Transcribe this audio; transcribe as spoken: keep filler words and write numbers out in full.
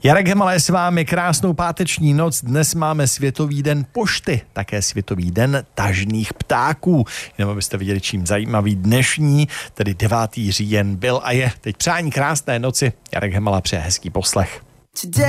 Jarek Hemala je s vámi, krásnou páteční noc. Dnes máme Světový den pošty, také Světový den tažných ptáků. Jenom abyste viděli, čím zajímavý dnešní, tedy devátý říjen byl a je. Teď přání krásné noci. Jarek Hemala přeje hezký poslech.